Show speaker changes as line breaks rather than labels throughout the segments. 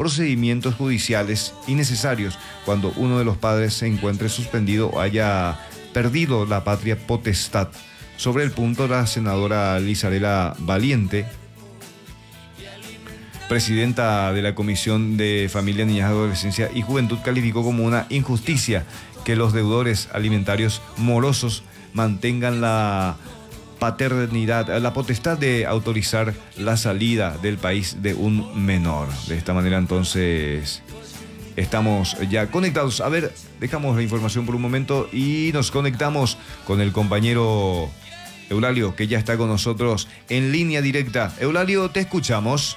procedimientos judiciales innecesarios cuando uno de los padres se encuentre suspendido o haya perdido la patria potestad. Sobre el punto, la senadora Lizarela Valiente, presidenta de la Comisión de Familia, Niñez, Adolescencia y Juventud, calificó como una injusticia que los deudores alimentarios morosos mantengan la paternidad, la potestad de autorizar la salida del país de un menor. De esta manera, entonces, estamos ya conectados. A ver, dejamos la información por un momento y nos conectamos con el compañero Eulalio, que ya está con nosotros en línea directa. Eulalio, te escuchamos.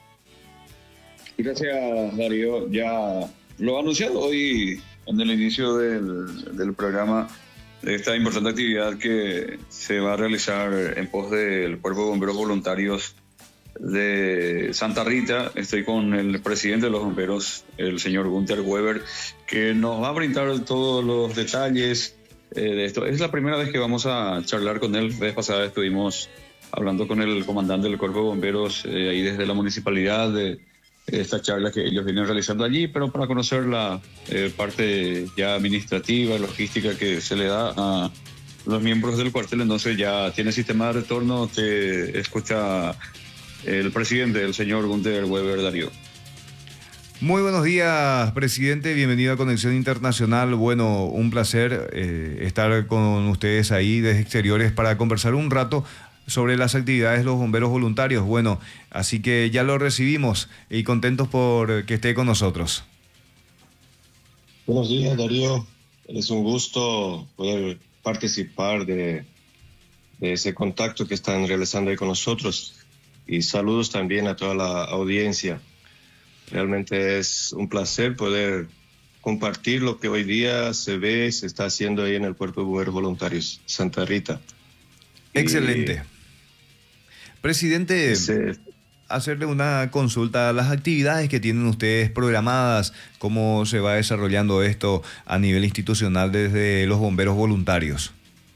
Gracias, Darío. Ya lo anunciado hoy en el inicio del programa, esta importante actividad que se va a realizar en pos del Cuerpo de Bomberos Voluntarios de Santa Rita. Estoy con el presidente de los bomberos, el señor Gunther Weber, que nos va a brindar todos los detalles de esto. Es la primera vez que vamos a charlar con él. La vez pasada estuvimos hablando con el comandante del Cuerpo de Bomberos ahí desde la municipalidad de esta charla que ellos vienen realizando allí, pero para conocer la parte ya administrativa, logística que se le da a los miembros del cuartel. Entonces ya tiene sistema de retorno. Te escucha el presidente, el señor Gunther Weber. Darío.
Muy buenos días, presidente. Bienvenido a Conexión Internacional. Bueno, un placer estar con ustedes ahí desde exteriores para conversar un rato sobre las actividades de los bomberos voluntarios. Bueno, así que ya lo recibimos y contentos por que esté con nosotros.
Buenos días, Darío. Es un gusto poder participar de ese contacto que están realizando ahí con nosotros. Y saludos también a toda la audiencia. Realmente es un placer poder compartir lo que hoy día se ve, se está haciendo ahí en el Cuerpo de Bomberos Voluntarios Santa Rita.
Excelente. Presidente, hacerle una consulta a las actividades que tienen ustedes programadas, cómo se va desarrollando esto a nivel institucional desde los bomberos voluntarios.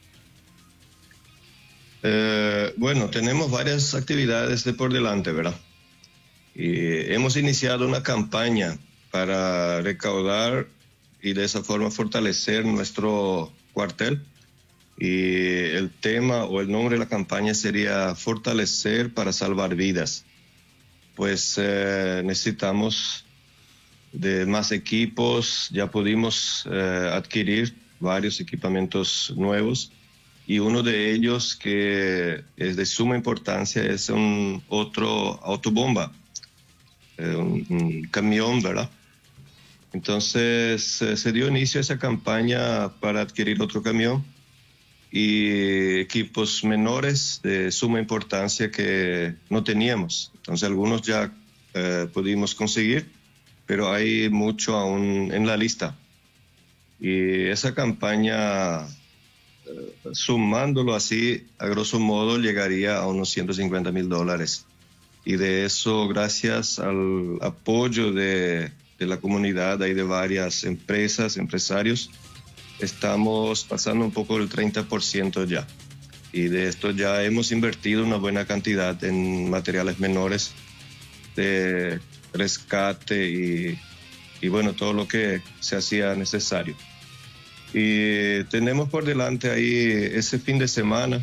Bueno, tenemos varias actividades de por delante, ¿verdad? Y hemos iniciado una campaña para recaudar y de esa forma fortalecer nuestro cuartel. Y el tema o el nombre de la campaña sería Fortalecer para Salvar Vidas. Pues necesitamos de más equipos. Ya pudimos adquirir varios equipamientos nuevos y uno de ellos que es de suma importancia es otro autobomba, un camión, ¿verdad? Entonces se dio inicio a esa campaña para adquirir otro camión y equipos menores de suma importancia que no teníamos. Entonces algunos ya pudimos conseguir, pero hay mucho aún en la lista. Y esa campaña, sumándolo así, a grosso modo, llegaría a unos $150,000. Y de eso, gracias al apoyo de la comunidad, hay de varias empresas, empresarios, estamos pasando un poco del 30% ya. Y de esto ya hemos invertido una buena cantidad en materiales menores de rescate y bueno, todo lo que se hacía necesario. Y tenemos por delante ahí ese fin de semana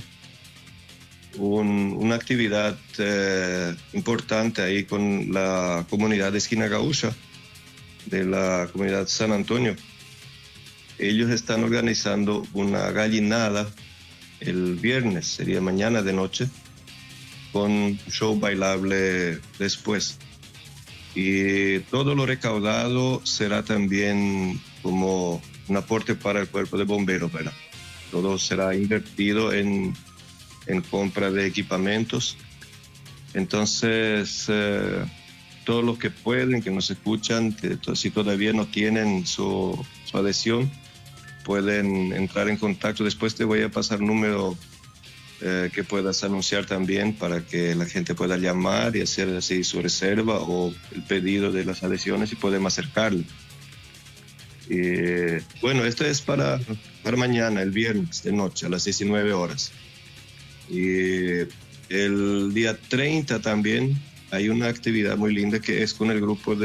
una actividad importante ahí con la comunidad de Esquina Gaúcha, de la comunidad San Antonio. Ellos están organizando una gallinada el viernes, sería mañana de noche, con show bailable después. Y todo lo recaudado será también como un aporte para el cuerpo de bomberos, ¿verdad? Todo será invertido en compra de equipamientos. Entonces, todos los que pueden, que nos escuchan, que si todavía no tienen su adhesión, pueden entrar en contacto. Después te voy a pasar número que puedas anunciar también para que la gente pueda llamar y hacer así su reserva o el pedido de las adhesiones y podemos acercarle. Bueno, esto es para mañana, el viernes de noche a las 19 horas. Y el día 30 también hay una actividad muy linda que es con el grupo de